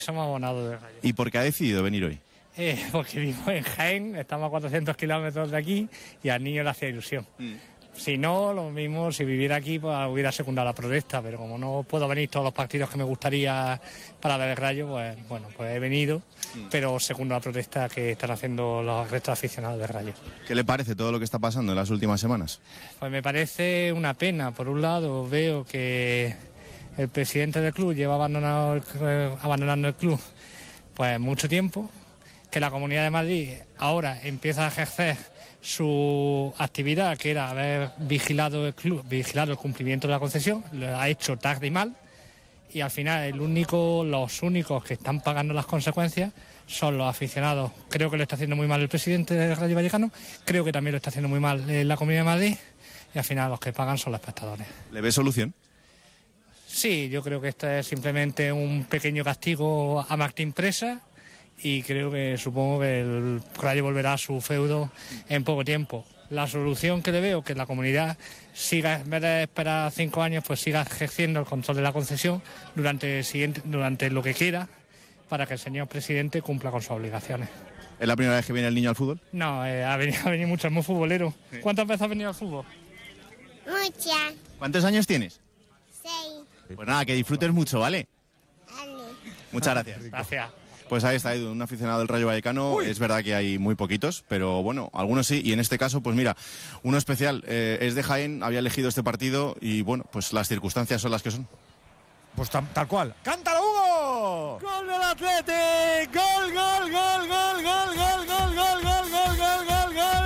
Somos abonados de Rayo. ¿Y por qué ha decidido venir hoy? Porque vivo en Jaén, estamos a 400 kilómetros de aquí y al niño le hacía ilusión. Si no, lo mismo, si viviera aquí, pues hubiera secundado la protesta, pero como no puedo venir todos los partidos que me gustaría para ver el Rayo, pues bueno, pues he venido, pero segundo la protesta que están haciendo los restos aficionados del Rayo. ¿Qué le parece todo lo que está pasando en las últimas semanas? Pues me parece una pena. Por un lado, veo que el presidente del club lleva abandonando el club pues mucho tiempo, que la Comunidad de Madrid ahora empieza a ejercer su actividad, que era haber vigilado el club, vigilado el cumplimiento de la concesión, lo ha hecho tarde y mal, y al final los únicos que están pagando las consecuencias son los aficionados. Creo que lo está haciendo muy mal el presidente del Rayo Vallecano, creo que también lo está haciendo muy mal la Comunidad de Madrid, y al final los que pagan son los espectadores. ¿Le ve solución? Sí, yo creo que esto es simplemente un pequeño castigo a Martín Presa y supongo que el Rayo volverá a su feudo en poco tiempo. La solución que le veo, que la comunidad siga, en vez de esperar 5 años, pues siga ejerciendo el control de la concesión durante lo que quiera, para que el señor presidente cumpla con sus obligaciones. ¿Es la primera vez que viene el niño al fútbol? No, ha venido mucho, es muy futbolero. Sí. ¿Cuántas veces ha venido al fútbol? Muchas. ¿Cuántos años tienes? 6. Pues nada, que disfrutes mucho, ¿vale? Vale. Muchas gracias. Gracias. Pues ahí está Edu, un aficionado del Rayo Vallecano. Uy. Es verdad que hay muy poquitos, pero bueno, algunos sí. Y en este caso, pues mira, uno especial. Es de Jaén, había elegido este partido y bueno, pues las circunstancias son las que son. Pues tal cual. ¡Cántalo, Hugo! ¡Gol del Athletic! ¡Gol, gol, gol, gol, gol, gol, gol, gol, gol, gol, gol, gol, gol!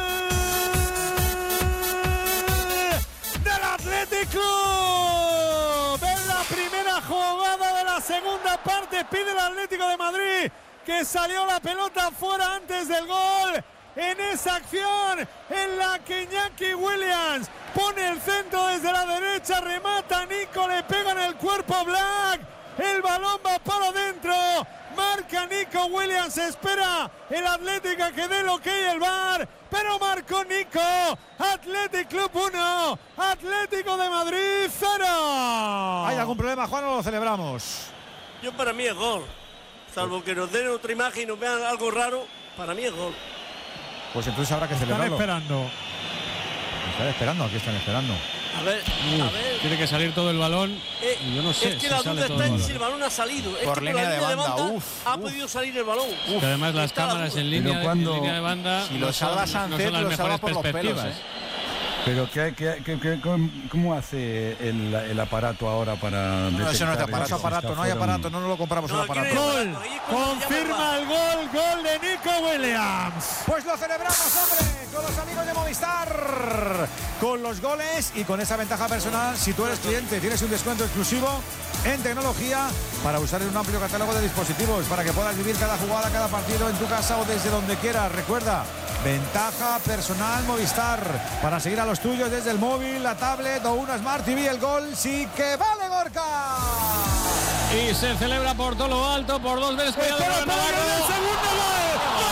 ¡Del Athletic Club! En la primera jugada de la segunda parte pide el Atlético de Madrid que salió la pelota fuera antes del gol. En esa acción en la que Iñaki Williams pone el centro desde la derecha, remata Nico, le pega en el cuerpo Black, el balón va para adentro, marca Nico Williams, espera el Atlético a que dé el ok el VAR, pero marcó Nico. Athletic Club 1, Atlético de Madrid 0. ¿Hay algún problema, Juan, o lo celebramos? Yo para mí es gol, salvo que nos den otra imagen y nos vean algo raro, para mí es gol. Pues entonces habrá que celebrarlo. Están esperando, aquí están esperando. A ver. Tiene que salir todo el balón. Yo no sé. Es que la duda está en si el balón ha salido. Por línea de banda, ha podido salir el balón. Que además las cámaras en línea de banda. Si lo salva Sánchez, lo salva por los pelos. Pero ¿cómo hace el aparato ahora para no, ese no es aparato, no hay aparato, no lo compramos el aparato. ¡Gol! Confirma el gol de Nico Williams. Pues lo celebramos, hombre, con los amigos de Movistar, con los goles y con esa ventaja personal. Si tú eres cliente, tienes un descuento exclusivo en tecnología para usar en un amplio catálogo de dispositivos, para que puedas vivir cada jugada, cada partido en tu casa o desde donde quieras. Recuerda, ventaja personal Movistar, para seguir a los tuyos desde el móvil, la tablet o una Smart TV. El gol sí que vale, Gorka. Y se celebra por todo lo alto, por 2 veces. ¡El segundo gol!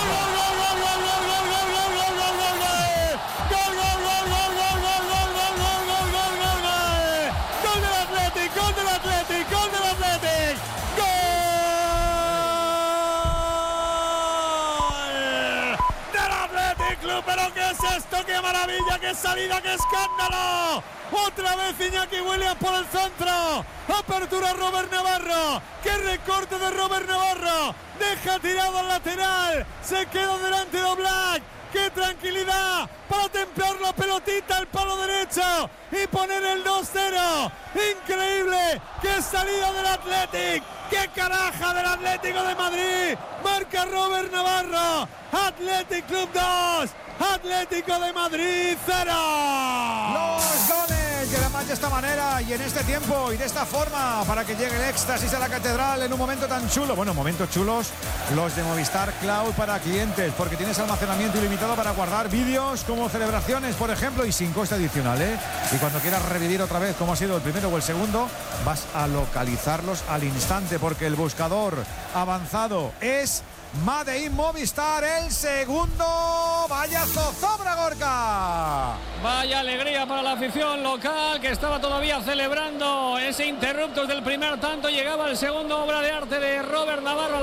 ¿Pero qué es esto? ¡Qué maravilla! ¡Qué salida! ¡Qué escándalo! Otra vez Iñaki Williams por el centro. Apertura Robert Navarro. ¡Qué recorte de Robert Navarro! Deja tirado al lateral. Se queda delante de Oblak. ¡Qué tranquilidad! Para templar la pelotita al palo derecho y poner el 2-0. ¡Increíble! ¡Qué salida del Athletic! ¡Qué caraja del Atlético de Madrid! Marca Robert Navarro. Athletic Club 2, Atlético de Madrid 0. Los goles llegan de esta manera y en este tiempo y de esta forma, para que llegue el éxtasis a la catedral en un momento tan chulo. Bueno, momentos chulos los de Movistar Cloud para clientes, porque tienes almacenamiento ilimitado para guardar vídeos como celebraciones, por ejemplo, y sin coste adicional, ¿eh? Y cuando quieras revivir otra vez como ha sido el primero o el segundo, vas a localizarlos al instante, porque el buscador avanzado es Made in Movistar, el segundo. Vaya zozobra, Gorka. Vaya alegría para la afición local, que estaba todavía celebrando ese interruptus del primer tanto. Llegaba el segundo, obra de arte de Robert Navarro.